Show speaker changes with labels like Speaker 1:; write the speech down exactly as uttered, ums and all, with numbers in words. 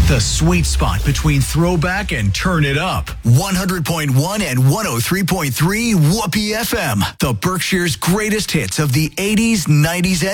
Speaker 1: The sweet spot between throwback and turn it up. one hundred point one and one oh three point three Whoopee F M. The Berkshire's greatest hits of the eighties, nineties, and